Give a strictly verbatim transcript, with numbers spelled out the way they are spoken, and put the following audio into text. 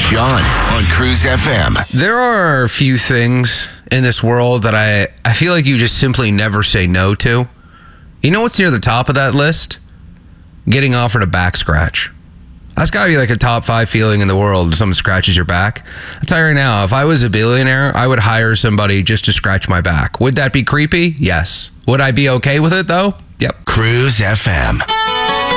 Sean on Cruise F M. There are a few things in this world that I, I feel like you just simply never say no to. You know what's near the top of that list? Getting offered a back scratch. That's got to be like a top five feeling in the world if someone scratches your back. I'll tell you right now, if I was a billionaire, I would hire somebody just to scratch my back. Would that be creepy? Yes. Would I be okay with it, though? Yep. Cruise F M.